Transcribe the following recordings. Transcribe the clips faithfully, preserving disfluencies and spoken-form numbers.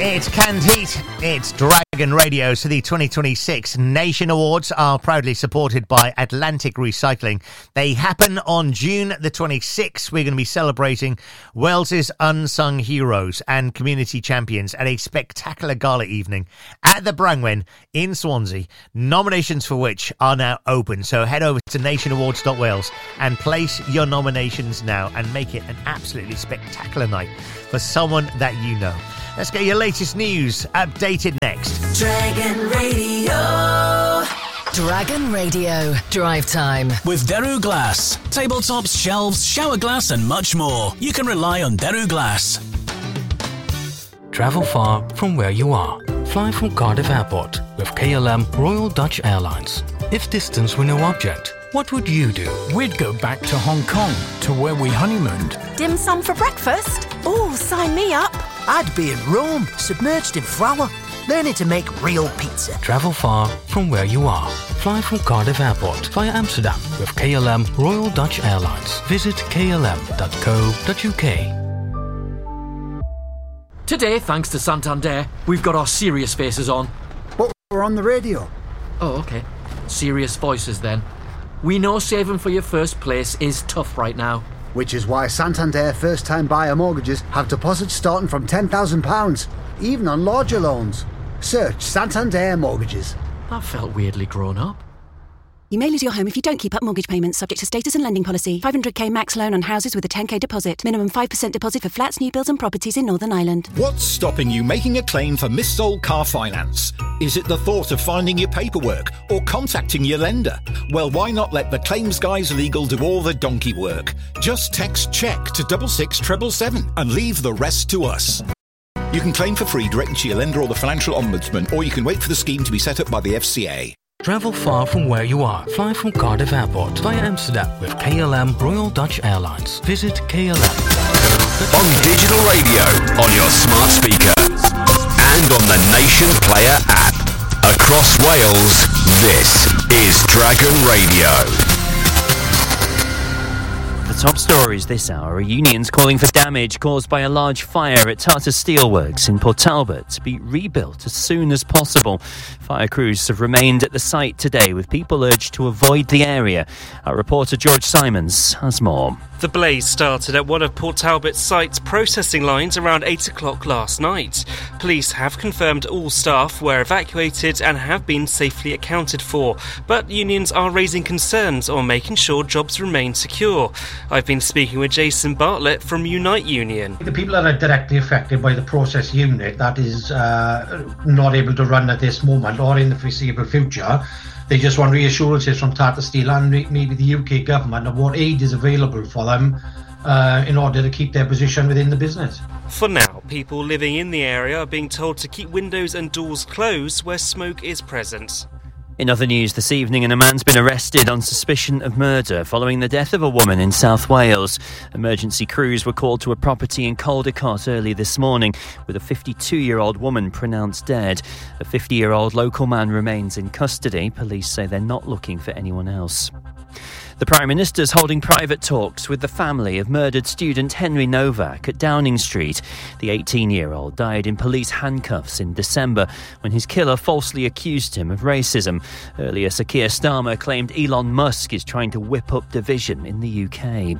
It's Canned Heat, it's Dragon Radio, so the twenty twenty-six Nation Awards are proudly supported by Atlantic Recycling. They happen on June the twenty-sixth. We're going to be celebrating Wales's unsung heroes and community champions at a spectacular gala evening at the Brangwen in Swansea, nominations for which are now open. So head over to nation awards dot wales and place your nominations now and make it an absolutely spectacular night for someone that you know. Let's get your latest news updated next. Dragon Radio. Dragon Radio. Drive time. With Deru Glass. Tabletops, shelves, shower glass and much more. You can rely on Deru Glass. Travel far from where you are. Fly from Cardiff Airport with K L M Royal Dutch Airlines. If distance were no object, what would you do? We'd go back to Hong Kong, to where we honeymooned. Dim sum for breakfast? Oh, sign me up. I'd be in Rome, submerged in flour, learning to make real pizza. Travel far from where you are. Fly from Cardiff Airport via Amsterdam with K L M Royal Dutch Airlines. Visit k l m dot co dot u k. Today, thanks to Santander, we've got our serious faces on. But we're on the radio. Oh, okay. Serious voices then. We know saving for your first place is tough right now. Which is why Santander first-time buyer mortgages have deposits starting from ten thousand pounds, even on larger loans. Search Santander Mortgages. That felt weirdly grown up. You may lose your home if you don't keep up mortgage payments, subject to status and lending policy. five hundred k max loan on houses with a ten k deposit. Minimum five percent deposit for flats, new builds and properties in Northern Ireland. What's stopping you making a claim for missold car finance? Is it the thought of finding your paperwork or contacting your lender? Well, why not let the Claims Guys Legal do all the donkey work? Just text CHECK to double six seven seven and leave the rest to us. You can claim for free directly to your lender or the Financial Ombudsman, or you can wait for the scheme to be set up by the F C A. Travel far from where you are. Fly from Cardiff Airport via Amsterdam with K L M Royal Dutch Airlines. Visit K L M. On digital radio, on your smart speaker, and on the Nation Player app. Across Wales, this is Dragon Radio. The top stories this hour are unions calling for damage caused by a large fire at Tata Steelworks in Port Talbot to be rebuilt as soon as possible. Fire crews have remained at the site today with people urged to avoid the area. Our reporter George Simons has more. The blaze started at one of Port Talbot's site's processing lines around eight o'clock last night. Police have confirmed all staff were evacuated and have been safely accounted for, but unions are raising concerns on making sure jobs remain secure. I've been speaking with Jason Bartlett from Unite Union. The people that are directly affected by the process unit that is uh, not able to run at this moment or in the foreseeable future, they just want reassurances from Tata Steel and maybe the U K government of what aid is available for them uh, in order to keep their position within the business. For now, people living in the area are being told to keep windows and doors closed where smoke is present. In other news this evening, a man's been arrested on suspicion of murder following the death of a woman in South Wales. Emergency crews were called to a property in Caldicot early this morning, with a fifty-two-year-old woman pronounced dead. A fifty-year-old local man remains in custody. Police say they're not looking for anyone else. The Prime Minister's holding private talks with the family of murdered student Henry Novak at Downing Street. The eighteen-year-old died in police handcuffs in December when his killer falsely accused him of racism. Earlier, Sir Keir Starmer claimed Elon Musk is trying to whip up division in the U K.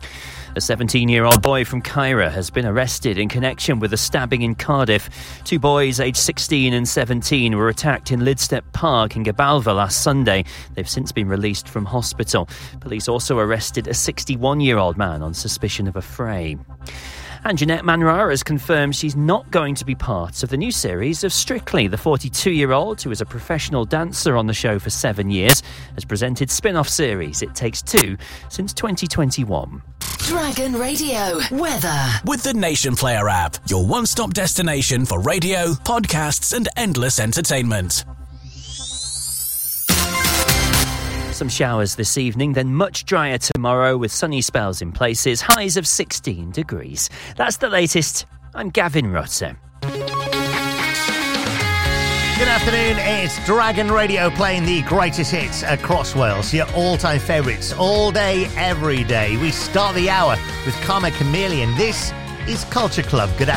A seventeen-year-old boy from Caira has been arrested in connection with a stabbing in Cardiff. Two boys aged sixteen and seventeen were attacked in Lidstep Park in Gabalva last Sunday. They've since been released from hospital. Police also arrested a sixty-one-year-old man on suspicion of a fray. And Jeanette Manrar has confirmed she's not going to be part of the new series of Strictly. The forty-two-year-old, who is a professional dancer on the show for seven years, has presented spin-off series It Takes Two since twenty twenty-one. Dragon Radio weather with the Nation Player app, your one-stop destination for radio, podcasts and endless entertainment. Some showers this evening, then much drier tomorrow with sunny spells in places, highs of sixteen degrees. That's the latest. I'm Gavin Rutter. Good afternoon, it's Dragon Radio playing the greatest hits across Wales, your all-time favourites, all day, every day. We start the hour with Karma Chameleon. This is Culture Club. Good afternoon.